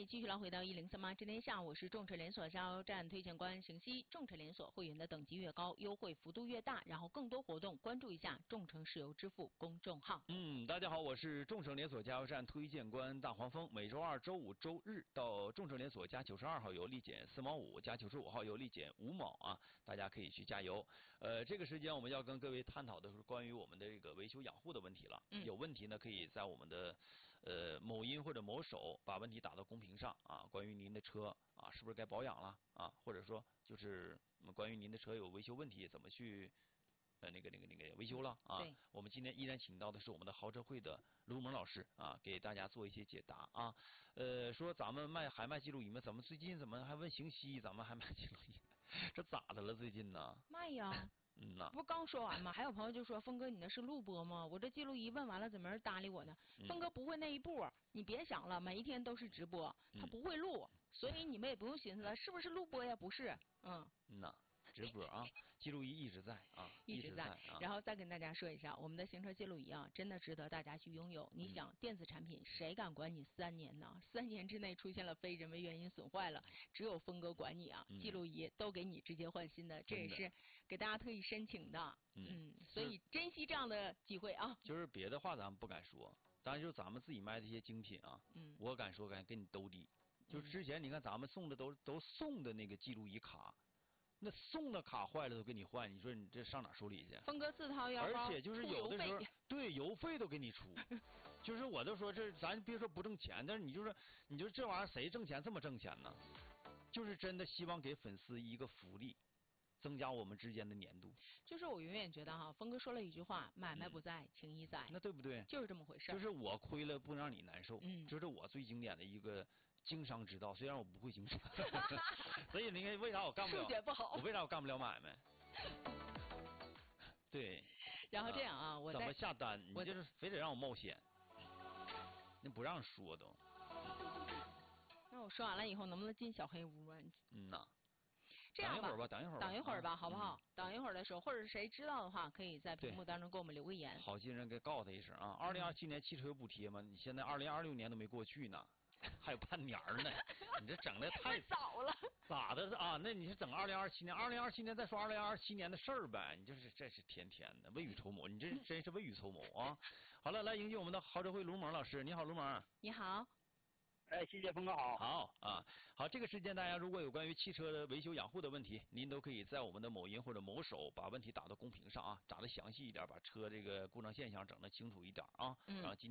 继续来回到1038知天下，我是众诚连锁加油站推荐官邢曦。众诚连锁会员的等级越高，优惠幅度越大，然后更多活动关注一下众诚石油支付公众号。 大家好，我是众诚连锁加油站推荐官大黄蜂。每周二、周五、周日到众诚连锁加92号油立减4毛5，加95号油立减5毛啊，大家可以去加油。这个时间我们要跟各位探讨的是关于我们的这个维修养护的问题了。有问题呢，可以在我们的某音或者某手把问题打到公屏上啊，关于您的车啊是不是该保养了啊，或者说就是关于您的车有维修问题怎么去那个维修了啊。我们今天依然请到的是我们的豪车会的卢萌老师啊，给大家做一些解答啊。说咱们还卖记录仪吗？怎么最近怎么还问邢曦咱们还卖记录仪？这咋的了最近呢？ 卖呀。不是刚说完吗？还有朋友就说峰哥你那是录播吗？我这记录仪问完了怎么人搭理我呢？峰哥不会那一步，你别想了，每一天都是直播，他不会录，所以你们也不用寻思了是不是录播呀？不是， 直播啊，记录仪一直在啊， 一直在。然后再跟大家说一下，我们的行车记录仪啊，真的值得大家去拥有。你想，电子产品谁敢管你3年呢？3年之内出现了非人为原因损坏了，只有峰哥管你啊，记录仪都给你直接换新的，这也是给大家特意申请的。所以珍惜这样的机会啊。 就是别的话咱们不敢说，当然就是咱们自己卖的一些精品啊，我敢说敢给你兜底。就之前你看咱们送的都送的那个记录仪卡。那送的卡坏了都给你换，你说你这上哪说理去？ 峰哥自掏腰包， 而且就是有的时候，对邮费都给你出，就是我都说这咱别说不挣钱，但是你说这玩意儿谁挣钱这么挣钱呢？就是真的希望给粉丝一个福利，增加我们之间的粘度。 就是我永远觉得哈，峰哥说了一句话：买卖不在，情谊在。 那对不对？ 就是这么回事。 就是我亏了不让你难受，这是我最经典的一个经商之道。虽然我不会经商，所以你看为啥我干不了？ 数学不好。 我为啥我干不了买卖？对。 然后这样啊，我怎么下单？你就是非得让我冒险，那不让说都。 那我说完了以后，能不能进小黑屋啊？这样吧，等一会儿吧，好不好？等一会儿的时候，或者是谁知道的话，可以在屏幕当中给我们留个言。 好心人给告诉他一声啊！2027年汽车有补贴吗？你现在2026年都没过去呢，还有半年呢，你这整的太早了。 咋的啊？那你是整2027年？2027年再说2027年的事儿呗？你这是天天的未雨绸缪，你这真是未雨绸缪啊！好了，来迎接我们的豪车会卢萌老师，你好，卢萌。 你好。 谢谢峰哥好。 好，这个时间大家如果有关于汽车的维修养护的问题，您都可以在我们的某音或者某手把问题打到公屏上啊，打得详细一点，把车这个故障现象整得清楚一点啊。然后